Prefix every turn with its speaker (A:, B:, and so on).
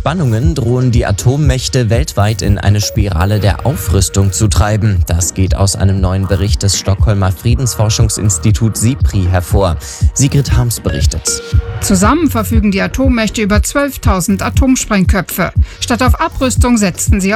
A: Spannungen drohen die Atommächte weltweit in eine Spirale der Aufrüstung zu treiben. Das geht aus einem neuen Bericht des Stockholmer Friedensforschungsinstituts SIPRI hervor. Sigrid Harms berichtet.
B: Zusammen verfügen die Atommächte über 12.000 Atomsprengköpfe. Statt auf Abrüstung setzten sie